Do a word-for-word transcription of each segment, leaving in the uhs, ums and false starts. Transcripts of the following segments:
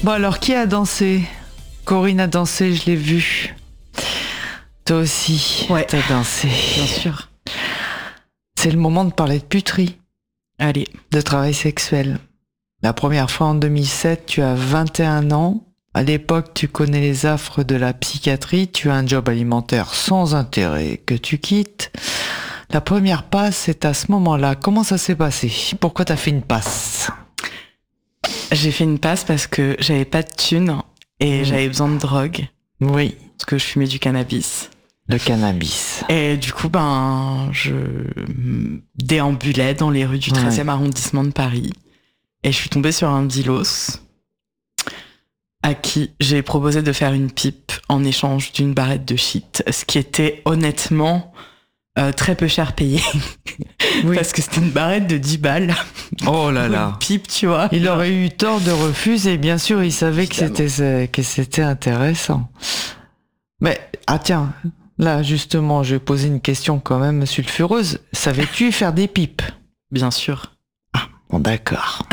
Bon alors, qui a dansé ? Corinne a dansé, je l'ai vu. Toi aussi, ouais. t'as dansé. Bien sûr. C'est le moment de parler de puterie. Allez. De travail sexuel. La première fois en deux mille sept, tu as vingt et un ans. À l'époque, tu connais les affres de la psychiatrie. Tu as un job alimentaire sans intérêt que tu quittes. La première passe, c'est à ce moment-là. Comment ça s'est passé ? Pourquoi t'as fait une passe ? J'ai fait une passe parce que j'avais pas de thunes et mmh. j'avais besoin de drogue. Oui. Parce que je fumais du cannabis. Le cannabis. Et du coup, ben, je déambulais dans les rues du treizième ouais. arrondissement de Paris. Et je suis tombée sur un dealos à qui j'ai proposé de faire une pipe en échange d'une barrette de shit. Ce qui était honnêtement euh, très peu cher payé. Oui. Parce que c'était une barrette de dix balles. Oh là là. Une pipe, tu vois. Il aurait eu tort de refuser. Bien sûr, il savait que c'était, que c'était intéressant. Mais, ah tiens, là, justement, je vais poser une question quand même sulfureuse. Savais-tu faire des pipes ? Bien sûr. Ah, bon, d'accord.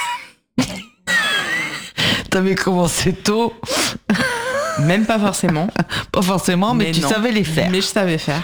T'avais commencé tôt. Même pas forcément. Pas forcément, mais, mais tu non. savais les faire. Mais je savais faire.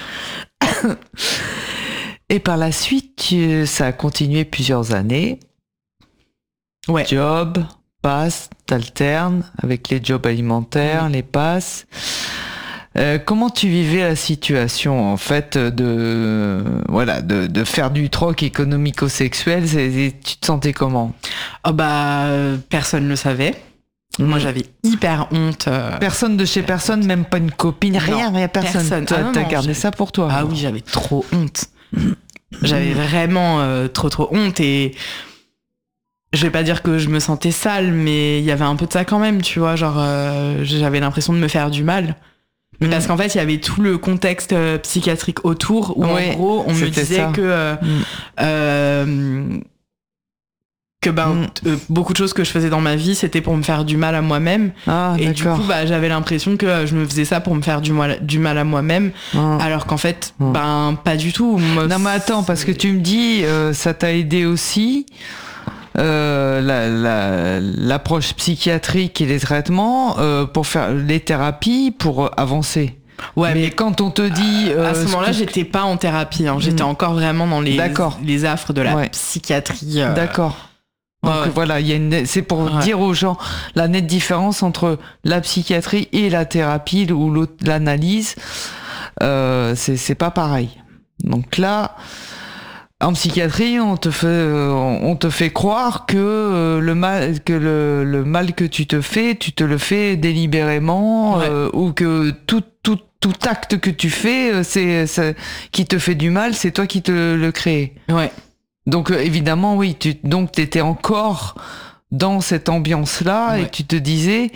Et par la suite, tu, ça a continué plusieurs années. Ouais. Job, passe, t'alternes avec les jobs alimentaires, mmh. les passes. Euh, comment tu vivais la situation en fait de voilà de, de faire du troc économico-sexuel, c'est, tu te sentais comment ? Oh bah euh, personne ne le savait. Mmh. Moi j'avais hyper honte. Euh, personne de chez personne, même pas une copine, non, rien, rien, personne. personne. T'as, ah non, t'as non, gardé j'ai... ça pour toi. Ah oui, j'avais trop honte. J'avais vraiment euh, trop trop honte et je vais pas dire que je me sentais sale, mais il y avait un peu de ça quand même, tu vois, genre euh, j'avais l'impression de me faire du mal. Mmh. Parce qu'en fait, il y avait tout le contexte euh, psychiatrique autour où oui, en gros, on me disait ça. que euh, mmh. euh, que ben mmh. euh, beaucoup de choses que je faisais dans ma vie, c'était pour me faire du mal à moi-même. Ah, et d'accord. du coup, bah j'avais l'impression que euh, je me faisais ça pour me faire du mal, du mal à moi-même, ah. alors qu'en fait, ah. ben pas du tout. Moi, non mais attends, parce que tu me dis, euh, ça t'a aidé aussi. Euh, la, la, l'approche psychiatrique et les traitements euh, pour faire les thérapies pour avancer. Ouais, mais, mais quand on te dit euh, à ce euh, moment-là, ce que... j'étais pas en thérapie. Hein. J'étais mmh. encore vraiment dans les D'accord. les affres de la ouais. psychiatrie. Euh... D'accord. Donc ouais, ouais. voilà, il y a une, c'est pour ouais. dire aux gens la nette différence entre la psychiatrie et la thérapie ou l'analyse. Euh, c'est c'est pas pareil. Donc là. En psychiatrie, on te fait, on te fait croire que le mal, que le, le mal que tu te fais, tu te le fais délibérément, ouais. euh, ou que tout, tout, tout acte que tu fais, c'est, c'est, qui te fait du mal, c'est toi qui te le crée. Ouais. Donc évidemment, oui, tu, donc t'étais encore dans cette ambiance-là ouais. et tu te disais.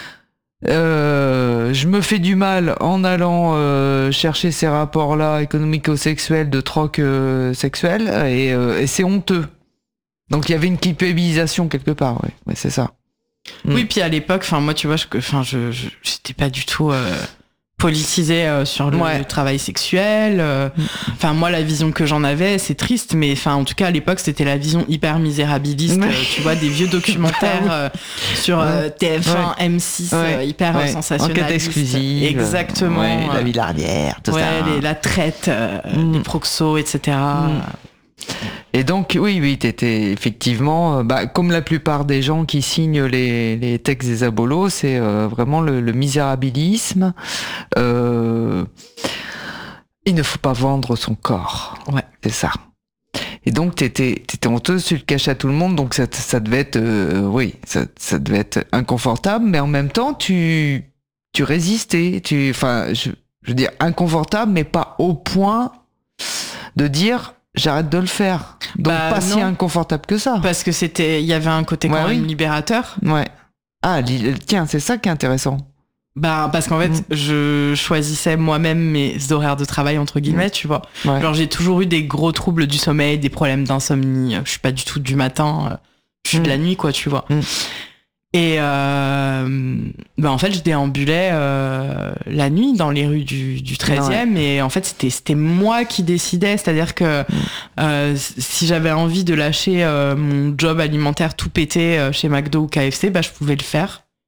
Euh, je me fais du mal en allant euh, chercher ces rapports-là économico-sexuels de troc euh, sexuel et, euh, et c'est honteux. Donc il y avait une culpabilisation quelque part, ouais, ouais c'est ça. Oui, mm. puis à l'époque, enfin moi tu vois, je, enfin je, je j'étais pas du tout euh, politisée euh, sur le, ouais. le travail sexuel. Enfin euh, mm. moi la vision que j'en avais, c'est triste, mais enfin en tout cas à l'époque c'était la vision hyper misérabiliste. euh, tu vois des vieux documentaires euh, sur euh, T F un, ouais. M six, ouais. euh, hyper ouais. sensationnalistes. Enquête exclusive. Exactement. Ouais, la Villardière, tout ouais, ça. Les, la traite, euh, mm. les proxos, et cetera. Mm. Et donc, oui, oui, t'étais effectivement, bah, comme la plupart des gens qui signent les, les textes des abolos, c'est euh, vraiment le, le misérabilisme. Euh, il ne faut pas vendre son corps. Ouais. C'est ça. Et donc, t'étais, t'étais honteuse, tu le caches à tout le monde, donc ça, ça devait être, euh, oui, ça, ça devait être inconfortable, mais en même temps, tu, tu résistais, tu, enfin, je, je veux dire, inconfortable, mais pas au point de dire, j'arrête de le faire. Donc bah, pas non. si inconfortable que ça. Parce que c'était, il y avait un côté quand ouais, même oui. libérateur. Ouais. Ah, li- tiens, c'est ça qui est intéressant. Bah parce qu'en fait, mmh. je choisissais moi-même mes horaires de travail entre guillemets, mmh. tu vois. Ouais. Genre j'ai toujours eu des gros troubles du sommeil, des problèmes d'insomnie. Je suis pas du tout du matin, je suis mmh. de la nuit, quoi, tu vois. Mmh. Et euh, bah en fait, je déambulais euh, la nuit dans les rues du, du treizième ouais. et en fait, c'était c'était moi qui décidais, c'est-à-dire que mmh. euh, si j'avais envie de lâcher euh, mon job alimentaire tout pété euh, chez McDo ou K F C, bah je pouvais le faire.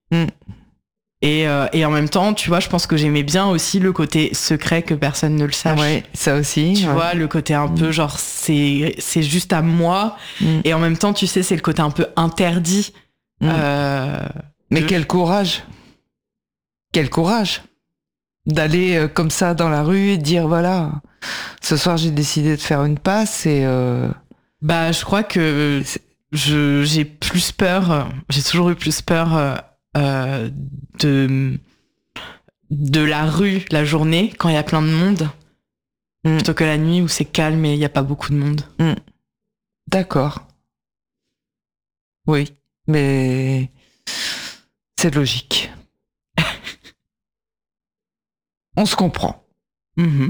Mm. Et, euh, et en même temps, tu vois, je pense que j'aimais bien aussi le côté secret que personne ne le sache. Ouais, ça aussi. Tu ouais. vois, le côté un mm. peu genre, c'est, c'est juste à moi. Mm. Et en même temps, tu sais, c'est le côté un peu interdit. Mm. Euh, Mais de... quel courage. Quel courage d'aller euh, comme ça dans la rue et dire, voilà, ce soir, j'ai décidé de faire une passe et... Euh... Bah, je crois que je, j'ai plus peur, j'ai toujours eu plus peur... Euh, Euh, de de la rue la journée quand il y a plein de monde mm. plutôt que la nuit où c'est calme et il n'y a pas beaucoup de monde. Mm. D'accord. Oui, mais c'est logique. On se comprend. Mm-hmm.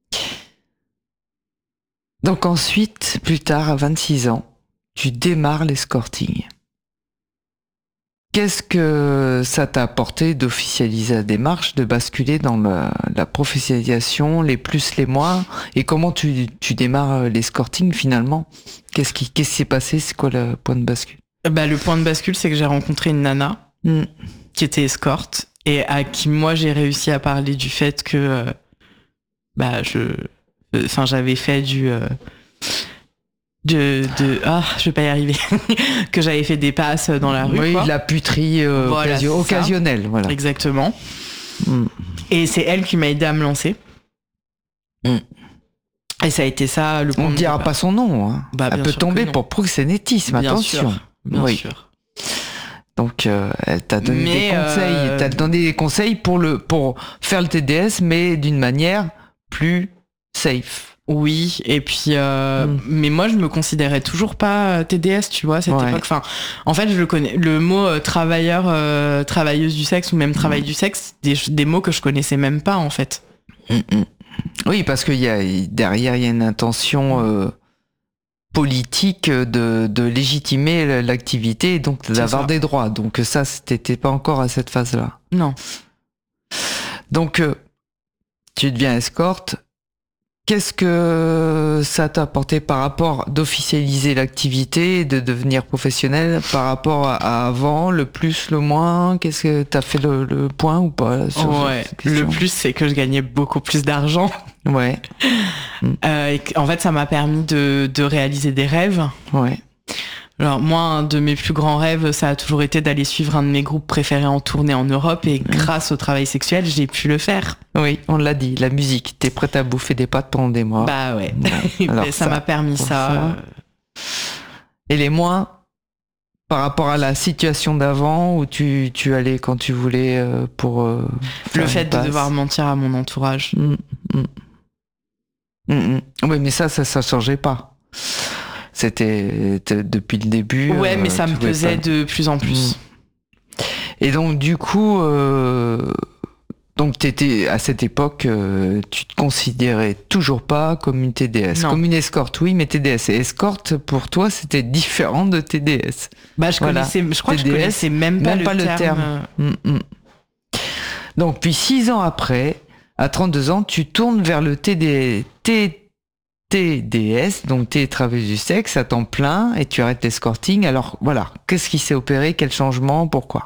Donc ensuite, plus tard, à vingt-six ans, tu démarres l'escorting. Qu'est-ce que ça t'a apporté d'officialiser la démarche, de basculer dans la, la professionnalisation, les plus, les moins, et comment tu, tu démarres l'escorting finalement? Qu'est-ce qui, qu'est-ce qui s'est passé? C'est quoi le point de bascule? Bah, le point de bascule, c'est que j'ai rencontré une nana mm. qui était escorte et à qui moi j'ai réussi à parler du fait que euh, bah je, enfin j'avais fait du euh, de de ah je vais pas y arriver que j'avais fait des passes dans la rue, oui, quoi. De la puterie euh, voilà, occasio- occasionnelle, voilà. Exactement. Mm. Et c'est elle qui m'a aidé à me lancer. Mm. Et ça a été ça le point. On ne dira pas son nom, hein. Bah, elle peut tomber pour proxénétisme, bien attention. Sûr, bien oui. sûr. Donc euh, elle t'a donné mais des conseils, euh... t'as donné des conseils pour le pour faire le T D S, mais d'une manière plus safe. Oui, et puis euh, mm. mais moi je me considérais toujours pas T D S, tu vois, à cette ouais. époque. Enfin, en fait, je le connais. Le mot euh, travailleur, euh, travailleuse du sexe ou même travail mm. du sexe, des, des mots que je connaissais même pas en fait. Mm, mm. Oui, parce qu'il y a derrière il y a une intention euh, politique de, de légitimer l'activité et donc d'avoir des droits. Donc ça, t'étais pas encore à cette phase-là. Non. Donc euh, tu deviens escorte. Qu'est-ce que ça t'a apporté par rapport d'officialiser l'activité, de devenir professionnel par rapport à avant, le plus, le moins? Qu'est-ce que t'as fait le, le point ou pas sur ouais, le plus, c'est que je gagnais beaucoup plus d'argent. Ouais. Euh, et en fait, ça m'a permis de, de réaliser des rêves. Ouais. Alors moi, un de mes plus grands rêves, ça a toujours été d'aller suivre un de mes groupes préférés en tournée en Europe et grâce au travail sexuel, j'ai pu le faire. Oui, on l'a dit, la musique, t'es prête à bouffer des pâtes pendant des mois. Bah ouais, ouais. Alors, ça, ça m'a permis ça. ça. Et les moins, par rapport à la situation d'avant où tu, tu allais quand tu voulais euh, pour... Euh, le fait de devoir mentir à mon entourage. Mmh, mmh. Mmh, mmh. Oui, mais ça, ça, ça changeait pas. C'était depuis le début. Ouais, mais euh, ça me pesait pas... de plus en plus. Et donc, du coup, euh, donc t'étais à cette époque, euh, tu te considérais toujours pas comme une T D S, non. Comme une escorte, oui, mais T D S. Et escorte, pour toi, c'était différent de T D S. Bah, je voilà. connaissais, je crois T D S, que je connaissais même pas, même le, pas terme. le terme. Euh... Mm, mm. Donc, puis six ans après, à trente-deux ans, tu tournes vers le T D S. T D S, donc t'es travailleuse du sexe à temps plein et tu arrêtes l'escorting. Alors voilà, qu'est-ce qui s'est opéré? Quel changement? Pourquoi?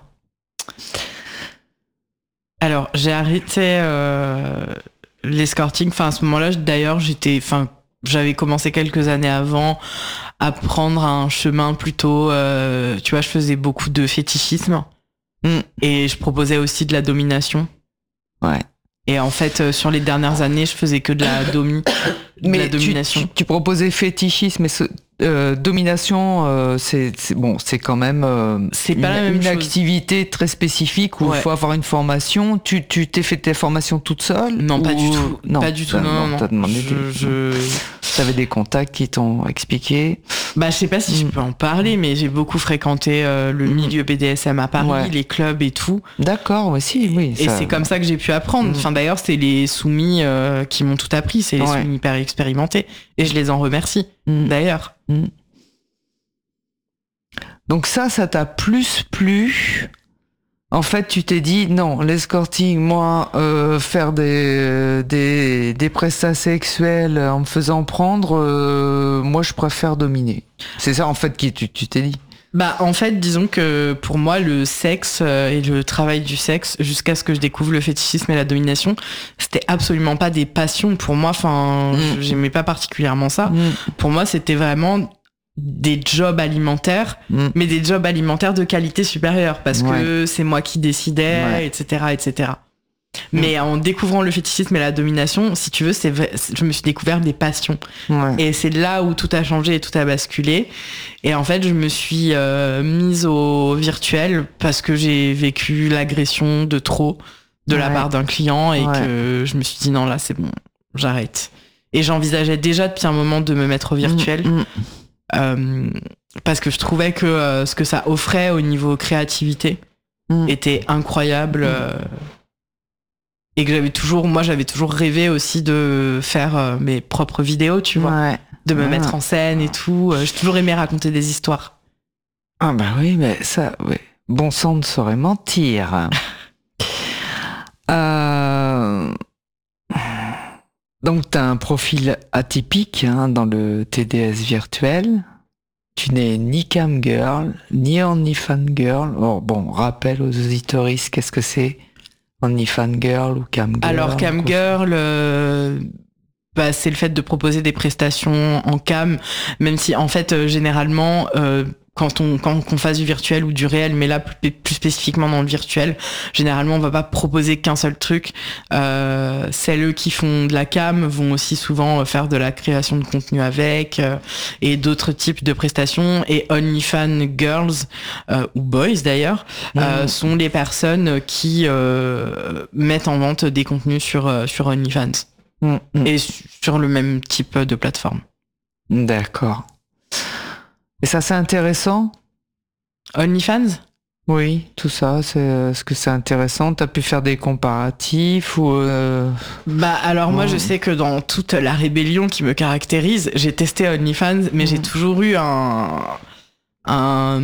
Alors j'ai arrêté euh, l'escorting. Enfin à ce moment-là, d'ailleurs, j'étais, enfin j'avais commencé quelques années avant à prendre un chemin plutôt. Euh, tu vois, je faisais beaucoup de fétichisme mm. et je proposais aussi de la domination. Ouais. Et en fait, euh, sur les dernières années, je faisais que de la domi, de mais la domination. Tu, tu, tu proposais fétichisme, mais ce, euh, domination, euh, c'est, c'est bon, c'est quand même euh, c'est une, pas la même une chose. activité très spécifique où il ouais. faut avoir une formation. Tu, tu t'es fait tes formations toute seule? Non, ou... pas du tout. Non, pas du tout. Non, non, non. T'as demandé je, des... je... T'avais des contacts qui t'ont expliqué? Bah, je sais pas si mmh. je peux en parler, mais j'ai beaucoup fréquenté euh, le mmh. milieu B D S M à Paris, ouais. les clubs et tout. D'accord, ouais, si, oui. Et ça... c'est comme ça que j'ai pu apprendre. Mmh. Enfin, d'ailleurs, c'est les soumis euh, qui m'ont tout appris. C'est les ouais. soumis hyper expérimentés. Et je les en remercie, mmh. d'ailleurs. Mmh. Donc ça, ça t'a plus plu. En fait, tu t'es dit, non, l'escorting, moi, euh, faire des, des, des prestats sexuels en me faisant prendre, euh, moi, je préfère dominer. C'est ça, en fait, qui tu, tu t'es dit. Bah en fait, disons que pour moi, le sexe et le travail du sexe, jusqu'à ce que je découvre le fétichisme et la domination, c'était absolument pas des passions pour moi. Enfin, mmh. j'aimais pas particulièrement ça. Mmh. Pour moi, c'était vraiment des jobs alimentaires, mmh. mais des jobs alimentaires de qualité supérieure, parce ouais. que c'est moi qui décidais, ouais. et cetera, et cetera. Mmh. Mais en découvrant le fétichisme et la domination, si tu veux, c'est vrai, je me suis découvert des passions. Ouais. Et c'est là où tout a changé et tout a basculé. Et en fait, je me suis euh, mise au virtuel parce que j'ai vécu l'agression de trop de ouais. la part d'un client et ouais. que je me suis dit non, là, c'est bon, j'arrête. Et j'envisageais déjà depuis un moment de me mettre au virtuel. Mmh. Euh, parce que je trouvais que euh, ce que ça offrait au niveau créativité mmh. était incroyable. Mmh. Euh, et que j'avais toujours, moi j'avais toujours rêvé aussi de faire euh, mes propres vidéos, tu vois, ouais. de me ah. mettre en scène et tout. J'ai toujours aimé raconter des histoires. Ah bah oui, mais ça, oui. Bon sang ne saurait mentir. euh... Donc t'as un profil atypique hein, dans le T D S virtuel. Tu n'es ni cam girl, ni OnlyFans girl. Oh, bon, rappel aux auditoristes, qu'est-ce que c'est OnlyFans girl ou cam girl? Alors cam girl, euh, bah, c'est le fait de proposer des prestations en cam, même si en fait euh, généralement euh, quand on quand qu'on fasse du virtuel ou du réel, mais là plus, plus spécifiquement dans le virtuel, généralement on va pas proposer qu'un seul truc. Euh, celles qui font de la cam vont aussi souvent faire de la création de contenu avec euh, et d'autres types de prestations. Et OnlyFans girls euh, ou boys d'ailleurs mmh. euh, sont les personnes qui euh, mettent en vente des contenus sur euh, sur OnlyFans mmh. et sur le même type de plateforme. D'accord. Et ça, c'est intéressant? OnlyFans? Oui, tout ça, c'est, est-ce que c'est intéressant? T'as pu faire des comparatifs ou euh... Bah alors moi, mmh. je sais que dans toute la rébellion qui me caractérise, j'ai testé OnlyFans, mais mmh. j'ai toujours eu un, un,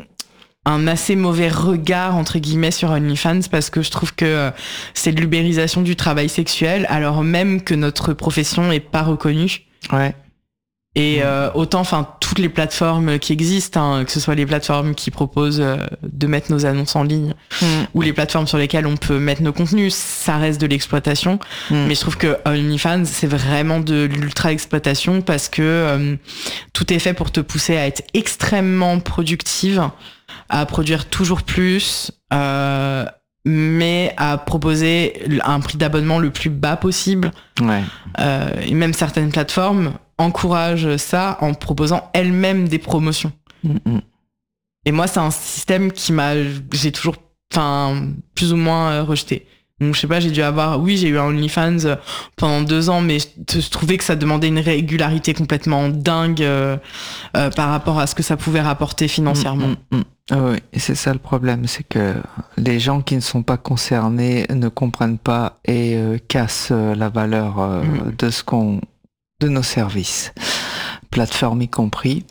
un assez mauvais regard, entre guillemets, sur OnlyFans, parce que je trouve que c'est de l'ubérisation du travail sexuel, alors même que notre profession est pas reconnue. Ouais. Et euh, autant, enfin, toutes les plateformes qui existent, hein, que ce soit les plateformes qui proposent euh, de mettre nos annonces en ligne mmh. ou les plateformes sur lesquelles on peut mettre nos contenus, ça reste de l'exploitation. Mmh. Mais je trouve que OnlyFans, c'est vraiment de l'ultra-exploitation parce que euh, tout est fait pour te pousser à être extrêmement productive, à produire toujours plus, euh, mais à proposer un prix d'abonnement le plus bas possible. Ouais. Euh, et même certaines plateformes encouragent ça en proposant elles-mêmes des promotions. Mm-hmm. Et moi, c'est un système qui m'a, j'ai toujours, enfin, plus ou moins euh, rejeté. Donc, je sais pas, j'ai dû avoir, oui, j'ai eu un OnlyFans pendant deux ans, mais je, je trouvais que ça demandait une régularité complètement dingue euh, euh, par rapport à ce que ça pouvait rapporter financièrement. Mm, mm, mm. Ah oui, et c'est ça le problème, c'est que les gens qui ne sont pas concernés ne comprennent pas et euh, cassent euh, la valeur euh, mm. de ce qu'on, de nos services, plateforme y compris.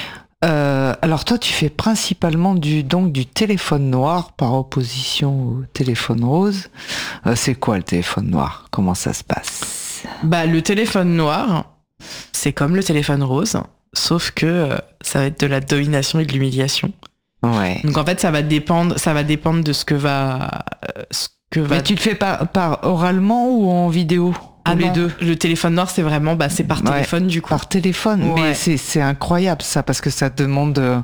Euh, alors toi, tu fais principalement du donc du téléphone noir par opposition au téléphone rose. Euh, c'est quoi le téléphone noir? Comment ça se passe? Bah le téléphone noir, c'est comme le téléphone rose, sauf que euh, ça va être de la domination et de l'humiliation. Ouais. Donc en fait, ça va dépendre, ça va dépendre de ce que va, euh, ce que va. Mais tu le fais par, par oralement ou en vidéo? Ah les non, deux. Le téléphone noir, c'est vraiment, bah, c'est par téléphone, ouais, du coup. Par téléphone, ouais. Mais c'est, c'est incroyable ça, parce que ça demande euh,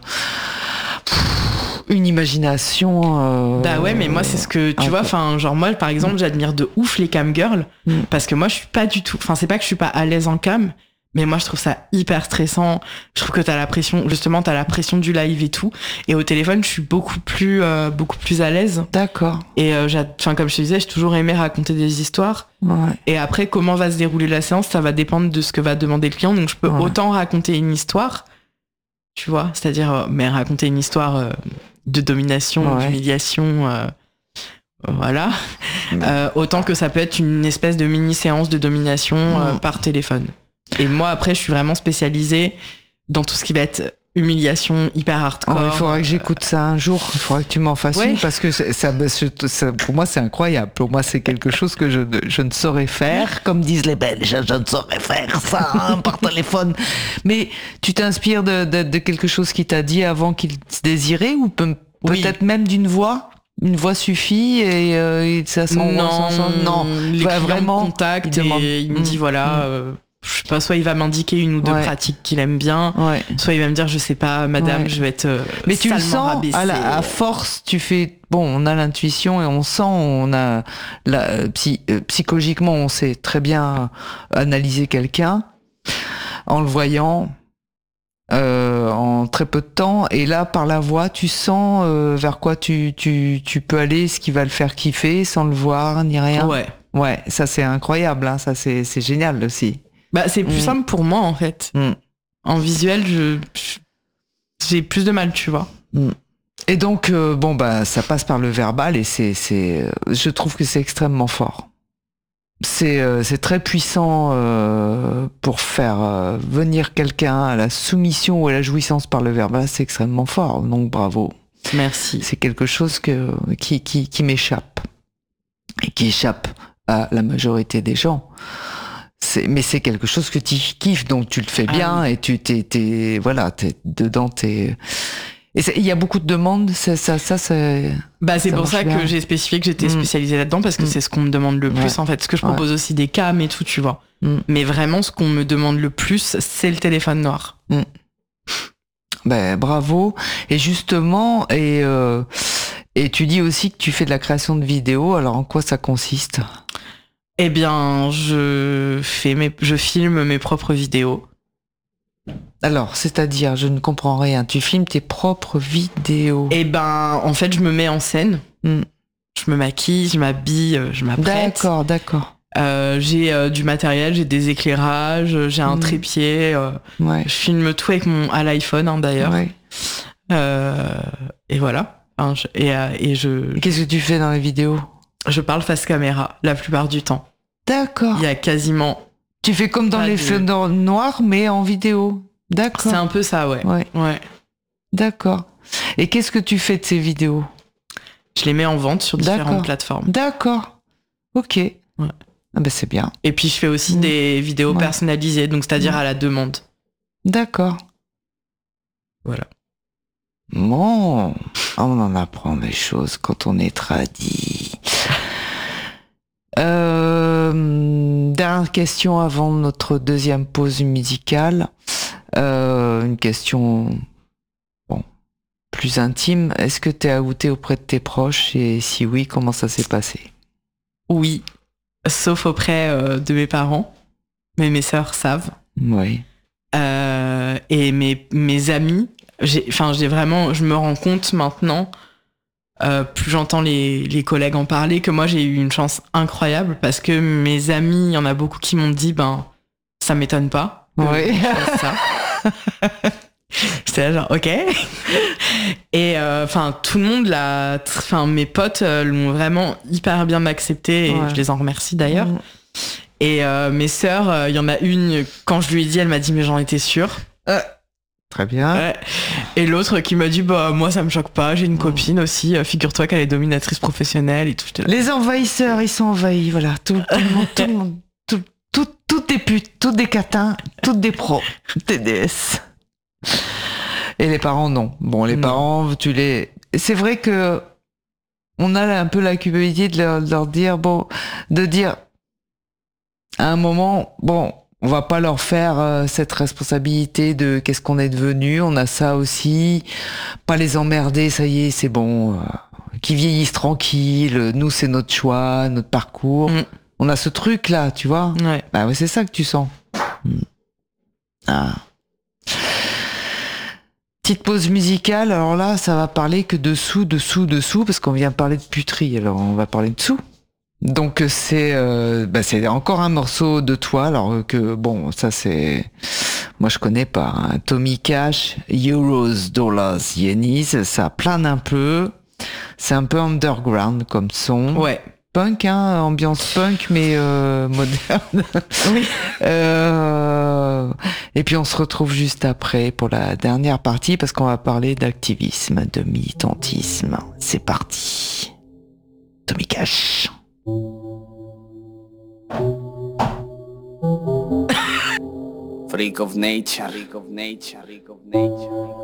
pff, une imagination. Euh, bah ouais, mais moi, c'est ce que, tu vois, enfin, genre moi, par exemple, j'admire de ouf les cam girls, mm. parce que moi, je suis pas du tout, enfin, c'est pas que je suis pas à l'aise en cam, mais moi, je trouve ça hyper stressant. Je trouve que t'as la pression, justement, t'as la pression du live et tout. Et au téléphone, je suis beaucoup plus, euh, beaucoup plus à l'aise. D'accord. Et, euh, enfin, comme je te disais, j'ai toujours aimé raconter des histoires. Ouais. Et après, comment va se dérouler la séance, ça va dépendre de ce que va demander le client. Donc, je peux ouais. autant raconter une histoire, tu vois, c'est-à-dire, euh, mais raconter une histoire euh, de domination, ouais. d'humiliation, euh, voilà. Ouais. Euh, autant que ça peut être une espèce de mini-séance de domination euh, ouais. par téléphone. Et moi, après, je suis vraiment spécialisée dans tout ce qui va être humiliation hyper hardcore. Oh, il faudrait que j'écoute ça un jour. Il faudrait que tu m'en fasses ouais. une parce que ça, ça, ça, pour moi, c'est incroyable. Pour moi, c'est quelque chose que je, je ne saurais faire. Comme disent les Belges, je ne saurais faire ça hein, par téléphone. Mais tu t'inspires de, de, de quelque chose qu'il t'a dit avant qu'il se désirait ou peut, oui. peut-être même d'une voix? Une voix suffit et, euh, et ça sent non, ça sent, non. Les clients vraiment me contactent il et il me dit mmh. voilà mmh. Euh, je sais pas, soit il va m'indiquer une ou deux ouais. pratiques qu'il aime bien, ouais. soit il va me dire je sais pas madame ouais. je vais être euh, mais tu le sens à, la, à force tu fais bon on a l'intuition et on sent on a la, psy, euh, psychologiquement on sait très bien analyser quelqu'un en le voyant Euh, en très peu de temps et là par la voix tu sens euh, vers quoi tu, tu, tu peux aller, ce qui va le faire kiffer sans le voir ni rien. Ouais. Ouais, ça c'est incroyable, hein, ça c'est, c'est génial aussi. Bah c'est plus mmh. simple pour moi en fait. Mmh. En visuel je, je j'ai plus de mal tu vois. Mmh. Et donc euh, bon bah ça passe par le verbal et c'est c'est je trouve que c'est extrêmement fort. C'est, euh, c'est très puissant euh, pour faire euh, venir quelqu'un à la soumission ou à la jouissance par le verbal, c'est extrêmement fort, donc bravo. Merci. C'est quelque chose que, qui, qui, qui m'échappe et qui échappe à la majorité des gens. C'est, mais c'est quelque chose que tu kiffes, donc tu le fais bien ah oui. et tu t'es, t'es, voilà, t'es dedans, t'es... Et il y a beaucoup de demandes, ça, ça, ça, c'est... Bah, c'est ça pour ça bien. Que j'ai spécifié que j'étais mmh. spécialisée là-dedans, parce que mmh. c'est ce qu'on me demande le plus, ouais. en fait. Ce que je propose ouais. aussi des cams et tout, tu vois. Mmh. Mais vraiment, ce qu'on me demande le plus, c'est le téléphone noir. Mmh. Ben, bravo. Et justement, et, euh, et tu dis aussi que tu fais de la création de vidéos, alors en quoi ça consiste ? Eh bien, je fais mes, je filme mes propres vidéos. Alors, c'est-à-dire, je ne comprends rien. Tu filmes tes propres vidéos. Eh ben, en fait, je me mets en scène. Mm. Je me maquille, je m'habille, je m'apprête. D'accord, d'accord. Euh, j'ai euh, du matériel, j'ai des éclairages, j'ai un mm. trépied. Euh, ouais. Je filme tout avec mon à l'iPhone, hein, d'ailleurs. Ouais. Euh, et voilà. Enfin, je, et, euh, et je. Et qu'est-ce que tu fais dans les vidéos ? Je parle face caméra la plupart du temps. D'accord. Il y a quasiment. Tu fais comme dans les films de... noirs, mais en vidéo. D'accord. C'est un peu ça, ouais. Ouais. ouais. D'accord. Et qu'est-ce que tu fais de ces vidéos ? Je les mets en vente sur différentes D'accord. plateformes. D'accord. Ok. Ouais. Ah ben c'est bien. Et puis je fais aussi mmh. des vidéos ouais. personnalisées, donc c'est-à-dire mmh. à la demande. D'accord. Voilà. Bon, on en apprend des choses quand on est tradit. Euh, dernière question avant notre deuxième pause musicale. Euh, une question bon, plus intime. Est-ce que tu es outé auprès de tes proches et si oui, comment ça s'est passé ? Oui, sauf auprès euh, de mes parents. Mais mes sœurs savent. Oui. Euh, et mes, mes amis, j'ai, enfin, j'ai vraiment, je me rends compte maintenant, euh, plus j'entends les, les collègues en parler, que moi j'ai eu une chance incroyable parce que mes amis, il y en a beaucoup qui m'ont dit, ben, ça m'étonne pas. Oui. Ça. J'étais là genre, ok. Et enfin, euh, tout le monde l'a, enfin, mes potes euh, l'ont vraiment hyper bien accepté et ouais. je les en remercie d'ailleurs. Mmh. Et euh, mes sœurs, il euh, y en a une, quand je lui ai dit, elle m'a dit, mais j'en étais sûre. Euh, très bien. Ouais. Et l'autre qui m'a dit, bah, moi, ça me choque pas, j'ai une copine aussi, euh, figure-toi qu'elle est dominatrice professionnelle et tout. Les envahisseurs, ils sont envahis, voilà. Tout, tout le monde, tout le monde, tout, tout, toutes des putes, toutes des catins, toutes des pros, des D S. Et les parents, non. Bon, les non. parents, tu les... C'est vrai que on a un peu la culpabilité de leur, de leur dire, bon, de dire, à un moment, bon, on va pas leur faire euh, cette responsabilité de qu'est-ce qu'on est devenu, on a ça aussi, pas les emmerder, ça y est, c'est bon, euh, qu'ils vieillissent tranquilles, nous c'est notre choix, notre parcours. Mm. On a ce truc-là, tu vois. Ouais. Bah ouais, c'est ça que tu sens. Mm. Ah. Petite pause musicale, alors là, ça va parler que dessous, dessous, dessous, parce qu'on vient parler de puterie, alors on va parler dessous. Donc c'est euh, bah c'est encore un morceau de toi, alors que bon, ça c'est... Moi je connais pas. Hein. Tommy Cash, Euros, Dollars, Yenis, ça plane un peu. C'est un peu underground comme son. Ouais. Punk, hein, ambiance punk, mais euh, moderne. Oui. euh, euh, et puis on se retrouve juste après pour la dernière partie parce qu'on va parler d'activisme, de militantisme. C'est parti. Tommy Cash. Freak of nature, freak of nature, freak of nature.